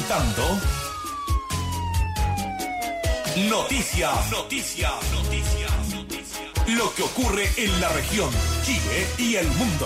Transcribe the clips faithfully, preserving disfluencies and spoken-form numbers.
presentando Noticias, Noticias, Noticias, Noticias. Lo que ocurre en la región, Chile y el mundo.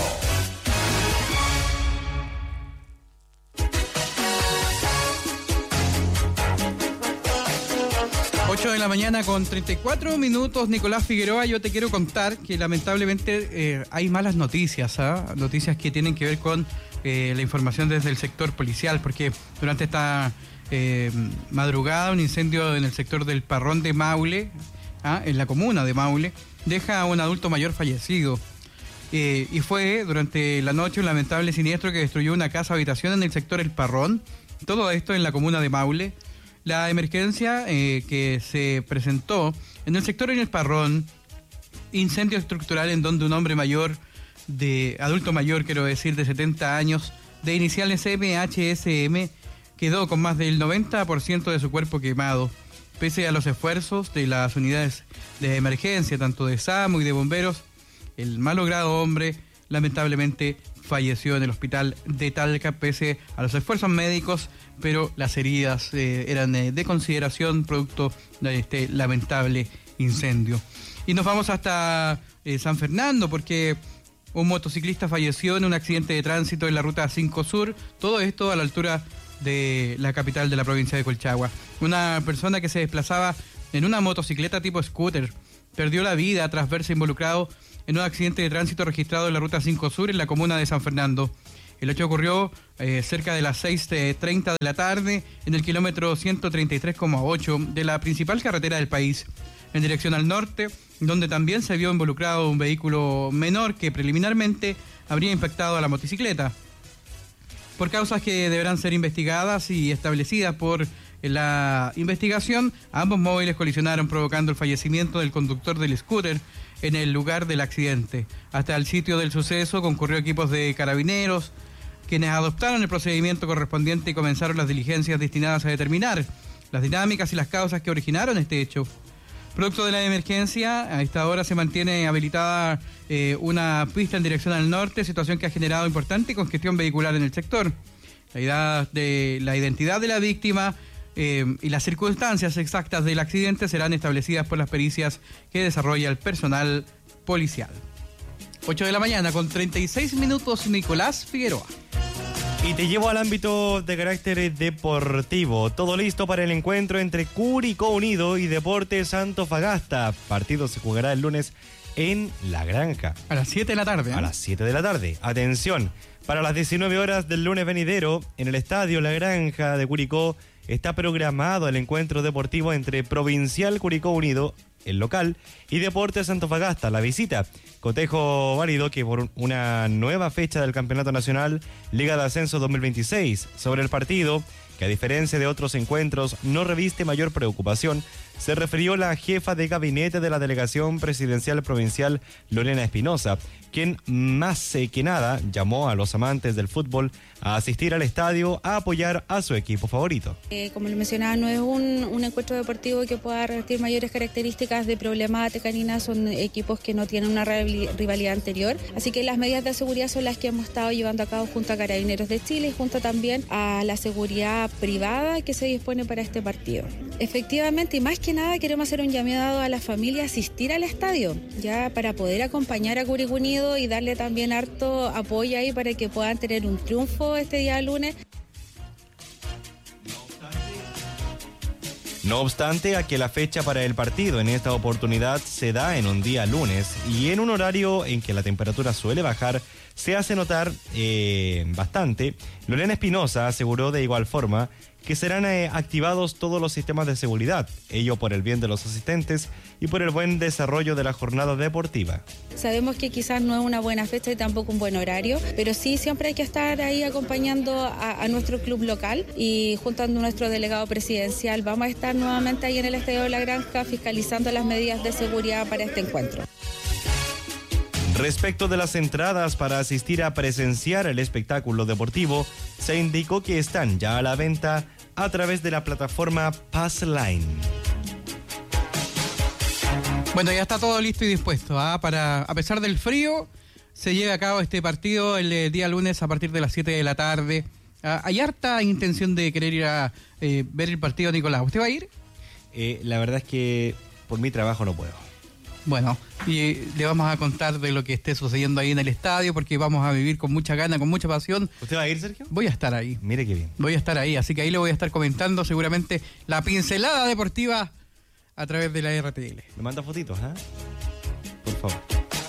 ocho de la mañana con treinta y cuatro minutos, Nicolás Figueroa. Yo te quiero contar que lamentablemente eh, hay malas noticias, ¿eh? Noticias que tienen que ver con eh, la información desde el sector policial, porque durante esta eh, madrugada un incendio en el sector del Parrón de Maule, ¿ah? en la comuna de Maule, deja a un adulto mayor fallecido. Eh, y fue durante la noche un lamentable siniestro que destruyó una casa habitación en el sector El Parrón, todo esto en la comuna de Maule. La emergencia eh, que se presentó en el sector en El Parrón, incendio estructural en donde un hombre mayor, de adulto mayor, quiero decir, de setenta años, de iniciales M H S M, quedó con más del noventa por ciento de su cuerpo quemado. Pese a los esfuerzos de las unidades de emergencia, tanto de SAMU y de bomberos, el malogrado hombre lamentablemente falleció en el hospital de Talca, pese a los esfuerzos médicos, pero las heridas eh, eran eh, de consideración producto de este lamentable incendio. Y nos vamos hasta eh, San Fernando, porque un motociclista falleció en un accidente de tránsito en la ruta cinco Sur, todo esto a la altura de la capital de la provincia de Colchagua. Una persona que se desplazaba en una motocicleta tipo scooter perdió la vida tras verse involucrado en un accidente de tránsito registrado en la ruta cinco Sur en la comuna de San Fernando. El hecho ocurrió eh, cerca de las seis treinta de la tarde en el kilómetro ciento treinta y tres coma ocho de la principal carretera del país, en dirección al norte, donde también se vio involucrado un vehículo menor que preliminarmente habría impactado a la motocicleta. Por causas que deberán ser investigadas y establecidas por la investigación, ambos móviles colisionaron provocando el fallecimiento del conductor del scooter en el lugar del accidente. Hasta el sitio del suceso concurrió equipos de carabineros, quienes adoptaron el procedimiento correspondiente y comenzaron las diligencias destinadas a determinar las dinámicas y las causas que originaron este hecho. Producto de la emergencia, a esta hora se mantiene habilitada eh, una pista en dirección al norte, situación que ha generado importante congestión vehicular en el sector. La idea de la identidad de la víctima eh, y las circunstancias exactas del accidente serán establecidas por las pericias que desarrolla el personal policial. ocho de la mañana con treinta y seis minutos, Nicolás Figueroa. Y te llevo al ámbito de carácter deportivo. Todo listo para el encuentro entre Curicó Unido y Deportes Antofagasta. Partido se jugará el lunes en La Granja. A las siete de la tarde. ¿eh? A las siete de la tarde. Atención, para las diecinueve horas del lunes venidero, en el estadio La Granja de Curicó, está programado el encuentro deportivo entre Provincial Curicó Unido, el local, y Deportes Antofagasta, la visita. Cotejo válido que por una nueva fecha del Campeonato Nacional Liga de Ascenso dos mil veintiséis. Sobre el partido, que a diferencia de otros encuentros no reviste mayor preocupación, se refirió la jefa de gabinete de la Delegación Presidencial Provincial, Lorena Espinosa, quien más que nada llamó a los amantes del fútbol a asistir al estadio a apoyar a su equipo favorito. Eh, como lo mencionaba, no es un, un encuentro deportivo que pueda revestir mayores características de problemática ni nada, son equipos que no tienen una rivalidad anterior, así que las medidas de seguridad son las que hemos estado llevando a cabo junto a Carabineros de Chile y junto también a la seguridad privada que se dispone para este partido. Efectivamente, y más que nada queremos hacer un llamado a la familia a asistir al estadio, ya para poder acompañar a Curicó Unido y darle también harto apoyo ahí para que puedan tener un triunfo este día lunes. No obstante, a que la fecha para el partido en esta oportunidad se da en un día lunes y en un horario en que la temperatura suele bajar, se hace notar eh, bastante. Lorena Espinosa aseguró de igual forma que serán eh, activados todos los sistemas de seguridad, ello por el bien de los asistentes y por el buen desarrollo de la jornada deportiva. Sabemos que quizás no es una buena fecha y tampoco un buen horario, pero sí siempre hay que estar ahí acompañando a, a nuestro club local y junto a nuestro delegado presidencial vamos a estar nuevamente ahí en el Estadio de La Granja fiscalizando las medidas de seguridad para este encuentro. Respecto de las entradas para asistir a presenciar el espectáculo deportivo, se indicó que están ya a la venta a través de la plataforma Passline. Bueno, ya está todo listo y dispuesto, ¿ah? Para, a pesar del frío, se lleva a cabo este partido el eh, día lunes a partir de las siete de la tarde Ah, hay harta intención de querer ir a eh, ver el partido, Nicolás. ¿Usted va a ir? Eh, la verdad es que por mi trabajo no puedo. Bueno, y eh, le vamos a contar de lo que esté sucediendo ahí en el estadio, porque vamos a vivir con mucha gana, con mucha pasión. ¿Usted va a ir, Sergio? Voy a estar ahí. Mire qué bien. Voy a estar ahí, así que ahí le voy a estar comentando seguramente la pincelada deportiva a través de la R T L. Me manda fotitos, ¿ah? ¿eh? Por favor.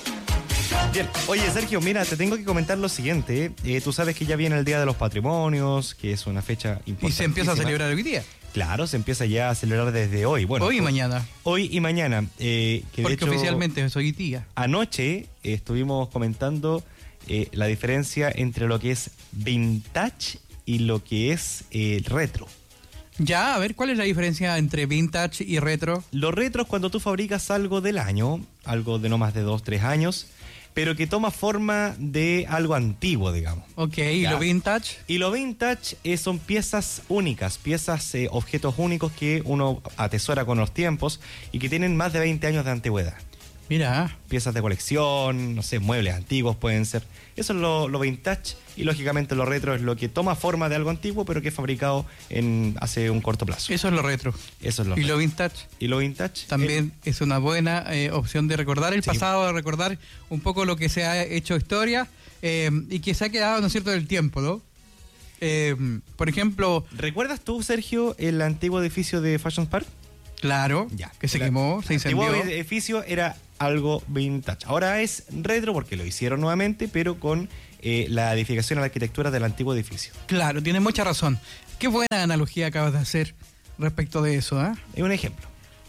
Bien, oye Sergio, mira, te tengo que comentar lo siguiente. ¿eh? Eh, tú sabes que ya viene el Día de los Patrimonios, que es una fecha importante. Y se empieza a celebrar hoy día. Claro, se empieza ya a celebrar desde hoy. Bueno, hoy y hoy, mañana. Hoy y mañana. Eh, que Porque de hecho, oficialmente es hoy día. Anoche eh, estuvimos comentando eh, la diferencia entre lo que es vintage y lo que es eh, retro. Ya, a ver, ¿cuál es la diferencia entre vintage y retro? Lo retro es cuando tú fabricas algo del año, algo de no más de dos, tres años, pero que toma forma de algo antiguo, digamos. Ok, ¿y Ya. lo vintage? Y lo vintage eh, son piezas únicas, piezas, eh, objetos únicos que uno atesora con los tiempos y que tienen más de veinte años de antigüedad. Mira, Piezas de colección, no sé, muebles antiguos pueden ser. Eso es lo, lo vintage y lógicamente lo retro es lo que toma forma de algo antiguo pero que es fabricado en hace un corto plazo. eso es lo retro. Eso es lo ¿Y retro. lo vintage? Y lo vintage También eh, es una buena eh, opción de recordar el Sí. pasado, de recordar un poco lo que se ha hecho historia eh, y que se ha quedado, ¿no es cierto?, del tiempo, ¿no? Eh, por ejemplo, ¿recuerdas tú, Sergio, el antiguo edificio de Fashion Park? claro, Ya. que se El- quemó, se el antiguo incendió. edificio era algo vintage. Ahora es retro porque lo hicieron nuevamente, pero con eh, la edificación a la arquitectura del antiguo edificio. Claro, tienes mucha razón. Qué buena analogía acabas de hacer respecto de eso, ¿ah? Es un ejemplo.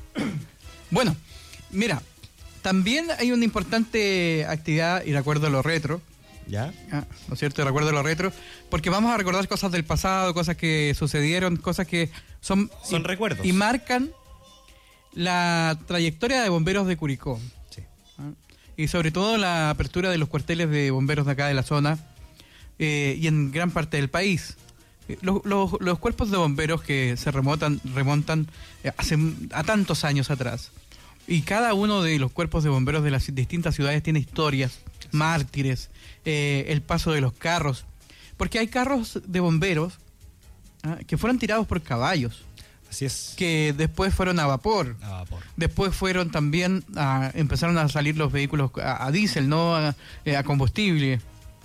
Bueno, mira, también hay una importante actividad, y recuerdo lo retro, ¿Ya? ah, ¿no es cierto? Recuerdo lo retro, porque vamos a recordar cosas del pasado, cosas que sucedieron, cosas que son... Son y, recuerdos. Y marcan la trayectoria de bomberos de Curicó. Sí. ¿ah? Y sobre todo la apertura de los cuarteles de bomberos de acá de la zona eh, y en gran parte del país. Eh, Los, los- los cuerpos de bomberos que se remontan, remontan eh, hace, a tantos años atrás. Y cada uno de los cuerpos de bomberos de las distintas ciudades tiene historias, mártires, eh, el paso de los carros. Porque hay carros de bomberos ¿ah? que fueron tirados por caballos, Así es. que después fueron a vapor. A vapor. Después fueron también, a, empezaron a salir los vehículos a, a diésel, ¿no? A, eh, a combustible.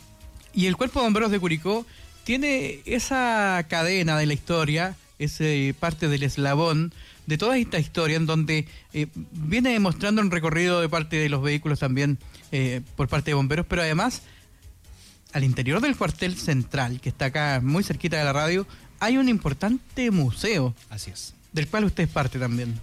Y el Cuerpo de Bomberos de Curicó tiene esa cadena de la historia, ese parte del eslabón de toda esta historia en donde eh, viene demostrando un recorrido de parte de los vehículos también eh, por parte de bomberos, pero además al interior del cuartel central, que está acá muy cerquita de la radio, hay un importante museo, Así es. del cual usted es parte también.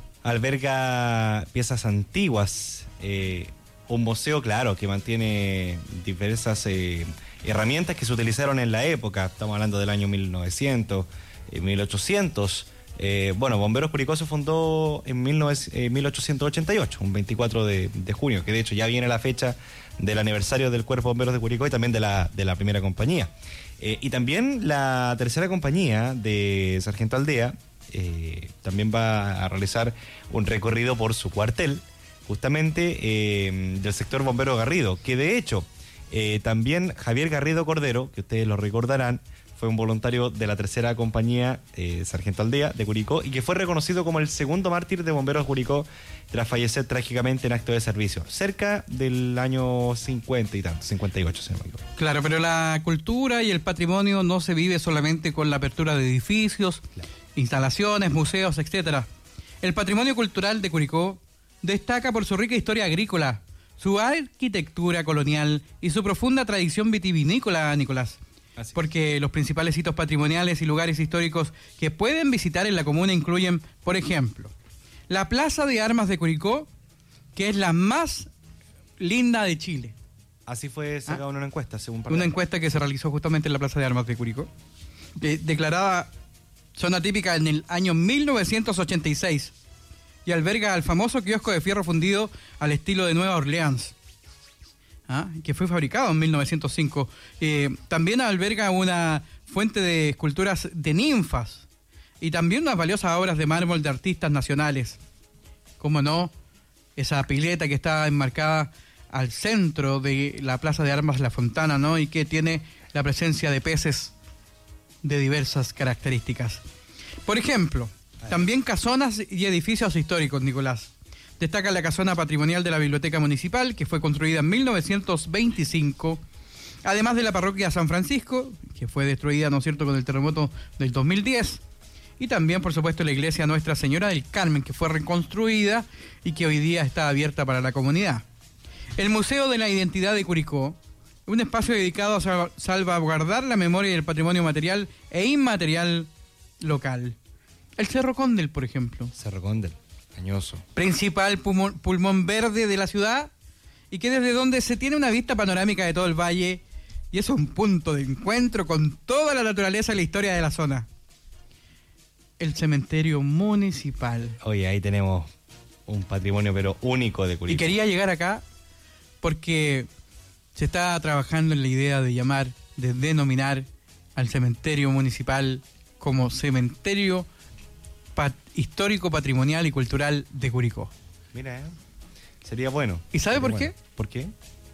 Alberga piezas antiguas, eh, un museo, claro, que mantiene diversas eh, herramientas que se utilizaron en la época. Estamos hablando del año mil novecientos, eh, mil ochocientos. Eh, bueno, Bomberos Curicó se fundó en mil ochocientos ochenta y ocho, un veinticuatro de, de junio, que de hecho ya viene la fecha del aniversario del Cuerpo de Bomberos de Curicó y también de la, de la primera compañía. Eh, y también la tercera compañía de Sargento Aldea eh, también va a realizar un recorrido por su cuartel, justamente eh, del sector Bombero Garrido, que de hecho eh, también Javier Garrido Cordero, que ustedes lo recordarán, fue un voluntario de la tercera compañía eh, Sargento Aldea de Curicó y que fue reconocido como el segundo mártir de Bomberos Curicó tras fallecer trágicamente en acto de servicio, cerca del año cincuenta y tanto, cincuenta y ocho, si no me equivoco. Claro, pero la cultura y el patrimonio no se vive solamente con la apertura de edificios, Claro. instalaciones, museos, etcétera. El patrimonio cultural de Curicó destaca por su rica historia agrícola, su arquitectura colonial y su profunda tradición vitivinícola, Nicolás. Así. Porque los principales hitos patrimoniales y lugares históricos que pueden visitar en la comuna incluyen, por ejemplo, la Plaza de Armas de Curicó, que es la más linda de Chile. Así fue sacada una encuesta, según Una Parlamento. encuesta que se realizó justamente en la Plaza de Armas de Curicó, de- declarada zona típica en el año mil novecientos ochenta y seis y alberga al famoso kiosco de fierro fundido al estilo de Nueva Orleans, ¿ah? que fue fabricado en mil novecientos cinco. Eh, también alberga una fuente de esculturas de ninfas y también unas valiosas obras de mármol de artistas nacionales. ¿Cómo no? Esa pileta que está enmarcada al centro de la Plaza de Armas La Fontana, ¿no? Y que tiene la presencia de peces de diversas características. Por ejemplo, también casonas y edificios históricos, Nicolás. Destaca la casona patrimonial de la Biblioteca Municipal, que fue construida en mil novecientos veinticinco, además de la parroquia San Francisco, que fue destruida, ¿no es cierto?, con el terremoto del dos mil diez, y también, por supuesto, la iglesia Nuestra Señora del Carmen, que fue reconstruida y que hoy día está abierta para la comunidad. El Museo de la Identidad de Curicó, un espacio dedicado a salvaguardar la memoria y el patrimonio material e inmaterial local. El Cerro Condel, por ejemplo. Cerro Condel, añoso. Principal pulmón, pulmón verde de la ciudad y que desde donde se tiene una vista panorámica de todo el valle y es un punto de encuentro con toda la naturaleza y la historia de la zona. El cementerio municipal. Oye, ahí tenemos un patrimonio pero único de Curicó. Y quería llegar acá porque se está trabajando en la idea de llamar, de denominar al cementerio municipal como cementerio pat- histórico, patrimonial y cultural de Curicó. Mira, ¿eh? Sería bueno. ¿Y sabe Sería por bueno. qué? ¿Por qué?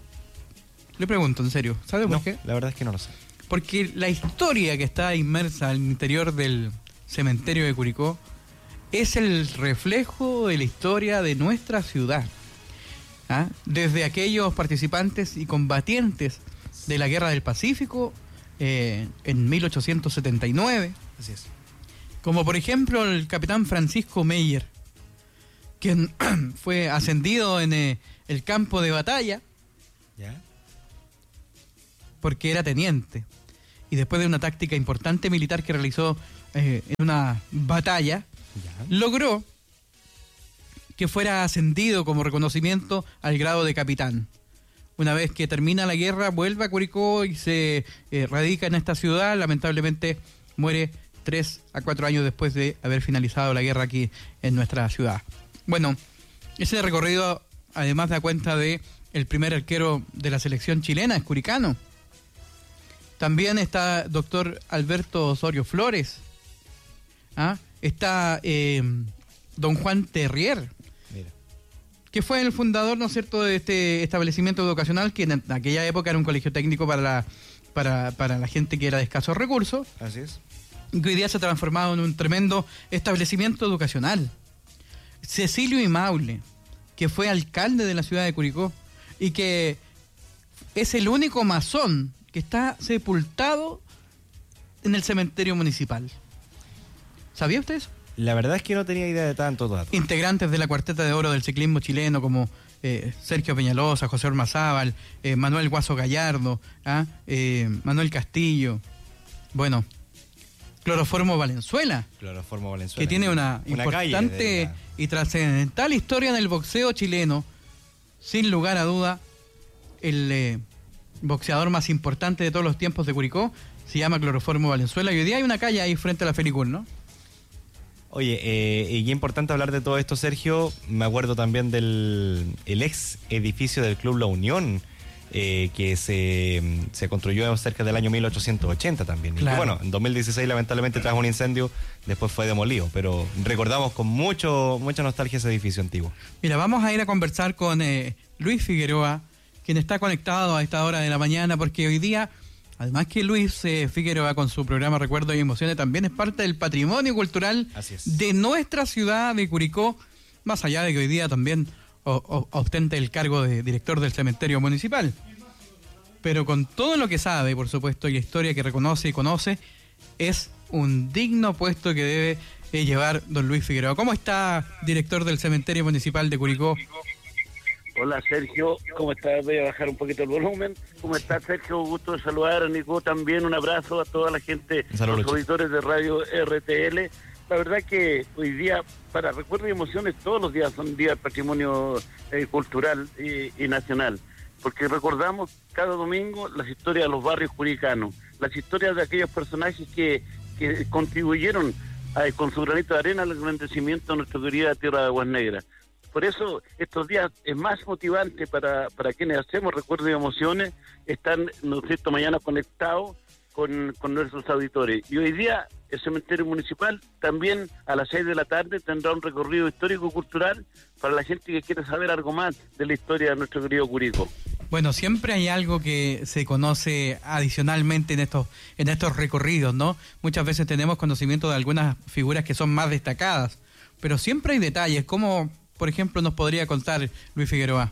Le pregunto, en serio, ¿sabe por No, qué? la verdad es que no lo sé. Porque la historia que está inmersa al interior del cementerio de Curicó es el reflejo de la historia de nuestra ciudad. ¿Ah? Desde aquellos participantes y combatientes de la Guerra del Pacífico eh, en mil ochocientos setenta y nueve, Así es. como por ejemplo el capitán Francisco Meyer, quien fue ascendido en eh, el campo de batalla ¿Ya? porque era teniente, y después de una táctica importante militar que realizó eh, en una batalla, ¿Ya? logró que fuera ascendido como reconocimiento al grado de capitán. Una vez que termina la guerra, vuelve a Curicó y se eh, radica en esta ciudad. Lamentablemente muere tres a cuatro años después de haber finalizado la guerra aquí en nuestra ciudad. Bueno, ese recorrido además da cuenta de el primer arquero de la selección chilena, es curicano. También está doctor Alberto Osorio Flores. ¿Ah? Está eh, don Juan Terrier, Mira. que fue el fundador, ¿no es cierto?, de este establecimiento educacional, que en aquella época era un colegio técnico para la, para, para la gente que era de escasos recursos, Así es. y que hoy día se ha transformado en un tremendo establecimiento educacional. Cecilio y Maule, que fue alcalde de la ciudad de Curicó, y que es el único masón que está sepultado en el cementerio municipal. ¿Sabía usted eso? La verdad es que no tenía idea de tanto dato. Integrantes de la cuarteta de oro del ciclismo chileno como eh, Sergio Peñalosa, José Ormazábal, eh, Manuel Guaso Gallardo, ¿ah? eh, Manuel Castillo, bueno, Cloroformo Valenzuela, Cloroformo Valenzuela. que tiene una, Una importante calle de la- y trascendental historia en el boxeo chileno, sin lugar a duda, el eh, boxeador más importante de todos los tiempos de Curicó se llama Cloroformo Valenzuela, y hoy día hay una calle ahí frente a la Felicul, ¿no? Oye, eh, y qué importante hablar de todo esto, Sergio. Me acuerdo también del el ex edificio del Club La Unión, eh, que se, se construyó cerca del año mil ochocientos ochenta también. Y que, Claro. bueno, en dos mil dieciséis lamentablemente tras un incendio, después fue demolido, pero recordamos con mucho mucha nostalgia ese edificio antiguo. Mira, vamos a ir a conversar con eh, Luis Figueroa, quien está conectado a esta hora de la mañana, porque hoy día, además que Luis eh, Figueroa con su programa Recuerdos y Emociones también es parte del patrimonio cultural Así es. de nuestra ciudad de Curicó, más allá de que hoy día también o, o, ostente el cargo de director del cementerio municipal. Pero con todo lo que sabe, por supuesto, y la historia que reconoce y conoce, es un digno puesto que debe eh, llevar don Luis Figueroa. ¿Cómo está, director del cementerio municipal de Curicó? Hola Sergio, ¿cómo estás? Voy a bajar un poquito el volumen. ¿Cómo estás, Sergio? Gusto de saludar a Nico también. Un abrazo a toda la gente, Un saludo, los Lucho. auditores de Radio R T L. La verdad que hoy día, para Recuerdos y Emociones, todos los días son días de patrimonio eh, cultural y, y nacional. Porque recordamos cada domingo las historias de los barrios curicanos, las historias de aquellos personajes que, que contribuyeron a, con su granito de arena al engrandecimiento de nuestra querida tierra de Aguas Negras. Por eso estos días es más motivante para, para quienes hacemos Recuerdos y Emociones, están, ¿no es cierto?, mañana conectados con, con nuestros auditores. Y hoy día el cementerio municipal también a las seis de la tarde tendrá un recorrido histórico-cultural para la gente que quiere saber algo más de la historia de nuestro querido Curicó. Bueno, siempre hay algo que se conoce adicionalmente en estos en estos recorridos, ¿no? Muchas veces tenemos conocimiento de algunas figuras que son más destacadas, pero siempre hay detalles. ¿Cómo, por ejemplo, nos podría contar Luis Figueroa?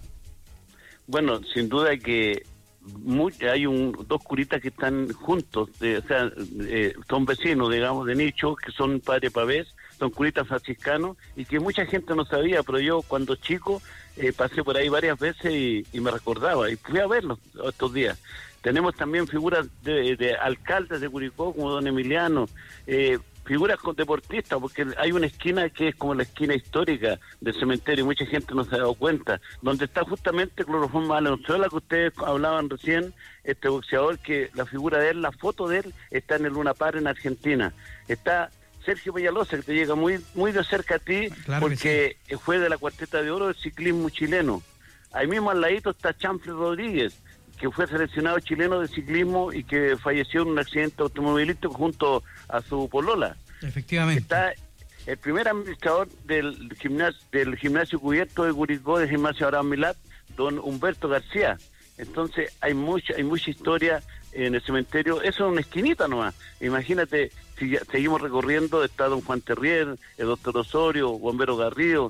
Bueno, sin duda que muy, hay un, dos curitas que están juntos, eh, o sea, eh, son vecinos, digamos, de nicho, que son padre pavés, son curitas franciscanos, y que mucha gente no sabía, pero yo cuando chico eh, pasé por ahí varias veces y, y me recordaba, y fui a verlos estos días. Tenemos también figuras de, de alcaldes de Curicó, como don Emiliano, eh, figuras con deportistas, porque hay una esquina que es como la esquina histórica del cementerio, y mucha gente no se ha dado cuenta, donde está justamente Cloroformo Valenzuela, que ustedes hablaban recién, este boxeador, que la figura de él, la foto de él, está en el Luna Par en Argentina. Está Sergio Peñalosa, que te llega muy muy de cerca a ti, claro, porque sí, fue de la cuarteta de oro del ciclismo chileno. Ahí mismo al ladito está Chanfle Rodríguez, que fue seleccionado chileno de ciclismo y que falleció en un accidente automovilístico junto a su polola. Efectivamente. Está el primer administrador del gimnasio, del gimnasio cubierto de Curicó, del gimnasio Abraham Milat, don Humberto García. Entonces hay mucha hay mucha historia en el cementerio. Eso es una esquinita nomás. Imagínate, si ya seguimos recorriendo, está don Juan Terrier, el doctor Osorio, Bombero Garrido,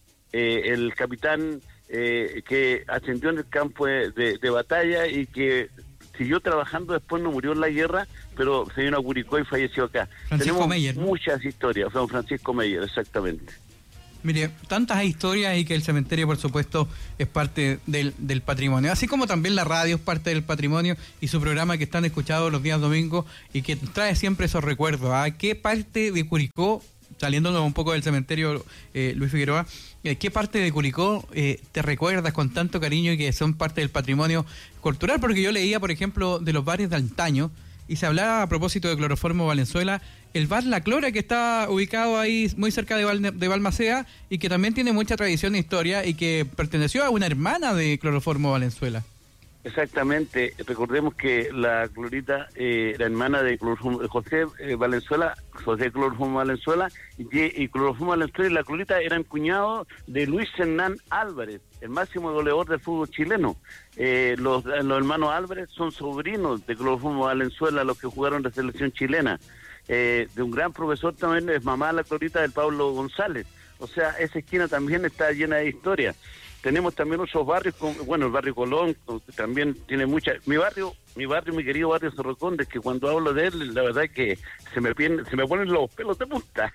eh, el capitán eh, que ascendió en el campo de, de, de batalla y que siguió trabajando, después no murió en la guerra, pero se vino a Curicó y falleció acá. Francisco Tenemos Meyer, ¿no? Muchas historias, don Francisco Meyer, exactamente. Mire, tantas historias y que el cementerio, por supuesto, es parte del, del patrimonio. Así como también la radio es parte del patrimonio y su programa que están escuchados los días domingos y que trae siempre esos recuerdos. ¿A qué parte de Curicó, saliéndonos un poco del cementerio, eh, Luis Figueroa, eh, qué parte de Curicó eh, te recuerdas con tanto cariño y que son parte del patrimonio cultural? Porque yo leía, por ejemplo, de los bares de antaño y se hablaba a propósito de Cloroformo Valenzuela, el bar La Clora, que está ubicado ahí muy cerca de, Val, de Balmaceda y que también tiene mucha tradición e historia y que perteneció a una hermana de Cloroformo Valenzuela. Exactamente, recordemos que la Clorita eh, era hermana de Cloroformo, José eh, Valenzuela, José Cloroformo Valenzuela, y, y Cloroformo Valenzuela y la Clorita eran cuñados de Luis Hernán Álvarez, el máximo goleador del fútbol chileno. Eh, los, los hermanos Álvarez son sobrinos de Cloroformo Valenzuela, los que jugaron en la selección chilena. Eh, de un gran profesor también, es mamá de la Clorita, del Pablo González. O sea, esa esquina también está llena de historia. Tenemos también otros barrios, como, bueno, el barrio Colón también tiene mucha. Mi barrio, mi barrio, mi querido barrio Cerro Condes, que cuando hablo de él, la verdad es que se me, se me ponen los pelos de punta.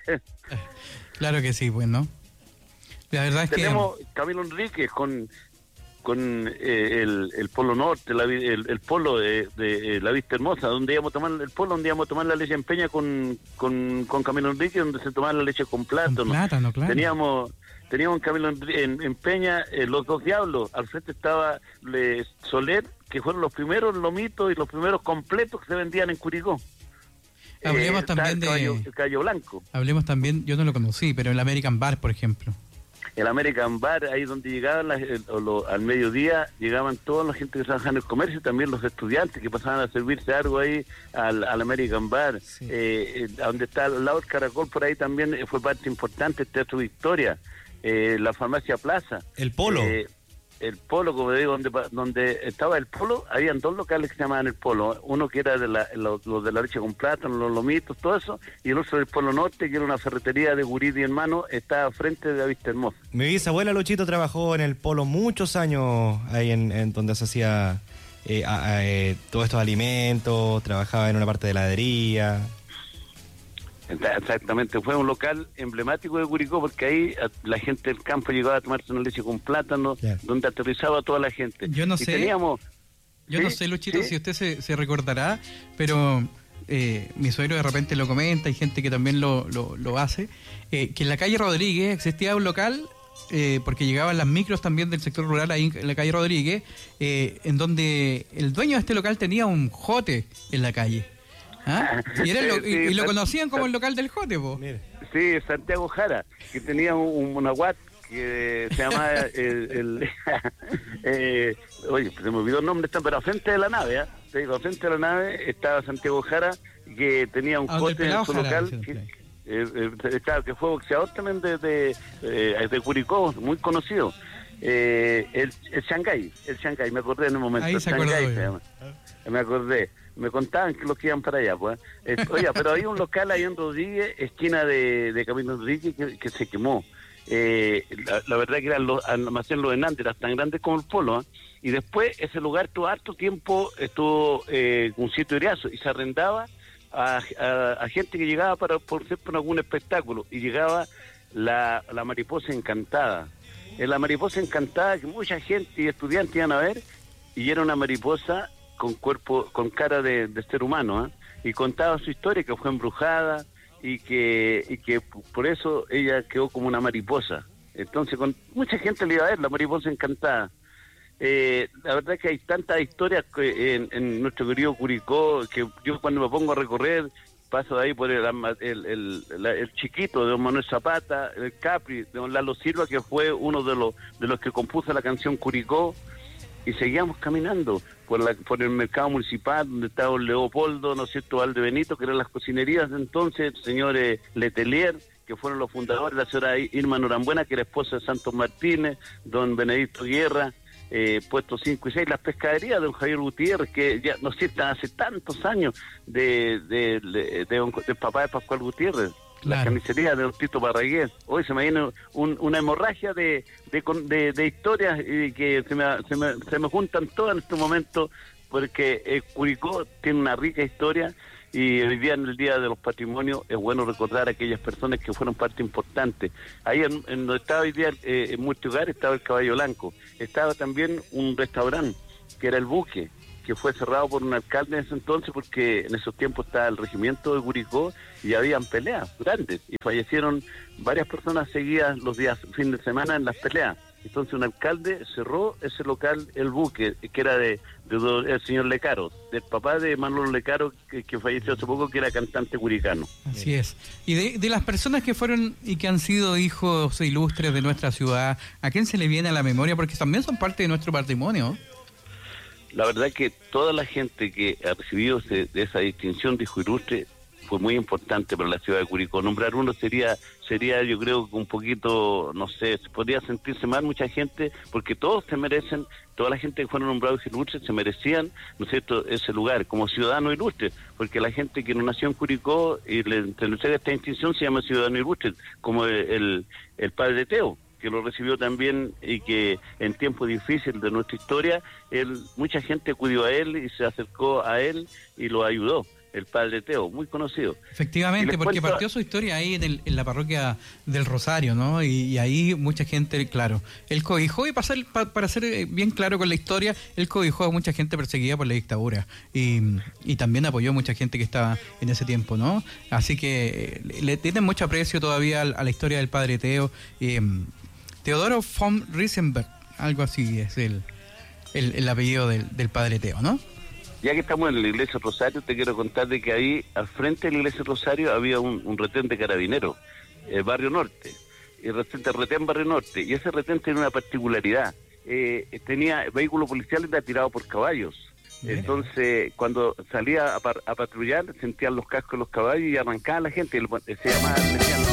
Claro que sí, bueno. La verdad es Tenemos que... Camilo Enríquez con con eh, el, el Polo Norte, la, el, el Polo de, de la Vista Hermosa, donde íbamos a tomar el Polo, donde íbamos a tomar la leche en Peña con, con, con Camilo Enríquez, donde se tomaba la leche con plátano. Con plátano, claro. Teníamos... Teníamos en Camilo en, en Peña eh, los dos diablos. Al frente estaba Le Soler, que fueron los primeros lomitos y los primeros completos que se vendían en Curicó. Hablemos eh, también el de... caballo, el caballo blanco. Hablemos también, yo no lo conocí, pero el American Bar, por ejemplo. El American Bar, ahí donde llegaban las, el, lo, al mediodía, llegaban toda la gente que trabajaba en el comercio, también los estudiantes que pasaban a servirse algo ahí al, al American Bar. Sí. Eh, eh, donde está al lado del Caracol, por ahí también fue parte importante el Teatro Victoria. Eh, la farmacia Plaza, el Polo, eh, el Polo, como digo, donde donde estaba el Polo, habían dos locales que se llamaban el Polo, uno que era de la, los, los de la leche con plátano, los lomitos, todo eso, y el otro del Polo Norte, que era una ferretería de Guridi hermano, está frente de la Vista Hermosa. Mi bisabuela Luchito trabajó en el Polo muchos años, ahí en, en donde se hacía eh, a, a, eh, todos estos alimentos, trabajaba en una parte de heladería. Exactamente, fue un local emblemático de Curicó porque ahí la gente del campo llegaba a tomarse una leche con plátano, yeah, donde aterrizaba toda la gente. Yo no y sé, teníamos... yo ¿sí? no sé, Luchito, ¿sí? si usted se, se recordará, pero eh, mi suegro de repente lo comenta, hay gente que también lo, lo, lo hace, eh, que en la calle Rodríguez existía un local, eh, porque llegaban las micros también del sector rural ahí en la calle Rodríguez, eh, en donde el dueño de este local tenía un jote en la calle. ¿Ah? Y, era lo, sí, y, y lo conocían como el local del jote, po. Sí, Santiago Jara, que tenía un, una guat que se llamaba el, el eh, oye, se me olvidó el nombre, pero al frente de la nave, ¿eh? Te digo, al frente de la nave estaba Santiago Jara, que tenía un jote en su Jara, local, que, eh, eh, que fue boxeador también de, de, eh, de Curicó, muy conocido. Eh, el, el Shanghái, el Shanghái, me acordé en un momento. Ahí se Shanghái acordó, se llama. Me acordé. Me contaban que los que iban para allá, pues. Eh, oye, pero hay un local ahí en Rodríguez, esquina de, de Camino Rodríguez, que, que se quemó. Eh, la, la verdad que eran los almacenes Los Hernández, eran tan grandes como el Polo, ¿eh? Y después ese lugar tuvo harto tiempo, estuvo eh, un sitio iriazo, y se arrendaba a, a, a gente que llegaba para, por ejemplo, en algún espectáculo, y llegaba la, la mariposa encantada. En la mariposa encantada que mucha gente y estudiantes iban a ver, y era una mariposa con cuerpo, con cara de, de ser humano, ¿eh? Y contaba su historia, que fue embrujada, y que y que por eso ella quedó como una mariposa. Entonces con mucha gente le iba a ver la mariposa encantada. Eh, la verdad es que hay tantas historias que en, en nuestro querido Curicó, que yo cuando me pongo a recorrer paso de ahí por el, el, el, la, el chiquito de don Manuel Zapata, el Capri, de don Lalo Silva, que fue uno de los de los que compuso la canción Curicó, y seguíamos caminando por la por el mercado municipal donde estaba don Leopoldo, ¿no es cierto?, Valdebenito, que eran las cocinerías de entonces, el señor eh, Letelier, que fueron los fundadores, la señora Irma Norambuena, que era esposa de Santos Martínez, don Benedicto Guerra, eh, puesto cinco y seis, las pescaderías de don Javier Gutiérrez, que ya nos citan hace tantos años, de, de, de, de, de, de papá de Pascual Gutiérrez. Claro. La carnicería de don Tito Parragués. Hoy se me viene un, una hemorragia de, de, de, de historias y que se me, se, me, se me juntan todas en este momento, porque eh, Curicó tiene una rica historia, y hoy día, en el Día de los Patrimonios, es bueno recordar a aquellas personas que fueron parte importante. Ahí en, en donde estaba hoy día, eh, en Multihogar, estaba el Caballo Blanco, estaba también un restaurante que era el Buque, que fue cerrado por un alcalde en ese entonces, porque en esos tiempos estaba el regimiento de Curicó y habían peleas grandes, y fallecieron varias personas seguidas los días, fin de semana, en las peleas. Entonces un alcalde cerró ese local, el Buque, que era de, de, de el señor Lecaro, del papá de Manuel Lecaro, que, que falleció hace poco, que era cantante curicano. Así es. Y de, de las personas que fueron y que han sido hijos ilustres de nuestra ciudad, ¿a quién se le viene a la memoria? Porque también son parte de nuestro patrimonio. La verdad que toda la gente que ha recibido ese, de esa distinción de hijo ilustre fue muy importante para la ciudad de Curicó. Nombrar uno sería, sería yo creo que un poquito, no sé, podría sentirse mal mucha gente, porque todos se merecen, toda la gente que fueron nombrados ilustres se merecían, ¿no es cierto?, ese lugar como ciudadano ilustre, porque la gente que no nació en Curicó y le entrega esta distinción se llama ciudadano ilustre, como el, el, el padre Teo, que lo recibió también, y que en tiempos difíciles de nuestra historia, él, mucha gente acudió a él y se acercó a él y lo ayudó. El padre Teo, muy conocido. Efectivamente, porque cuento... partió su historia ahí en, el, en la parroquia del Rosario, ¿no? Y, y ahí mucha gente, claro, él cobijó, y para ser, para, para ser bien claro con la historia, él cobijó a mucha gente perseguida por la dictadura, y, y también apoyó a mucha gente que estaba en ese tiempo, ¿no? Así que le tienen mucho aprecio todavía a, a la historia del padre Teo. Eh, Teodoro von Riesenberg, algo así es el, el, el apellido del, del padre Teo, ¿no? Ya que estamos en la iglesia Rosario, te quiero contar de que ahí, al frente de la iglesia Rosario, había un, un retén de carabineros, el Barrio Norte, el retén, el retén Barrio Norte, y ese retén tenía una particularidad, eh, tenía vehículo policial era tirado por caballos. Bien. Entonces, cuando salía a, a patrullar, sentían los cascos de los caballos y arrancaban a la gente, se llamaba, decían,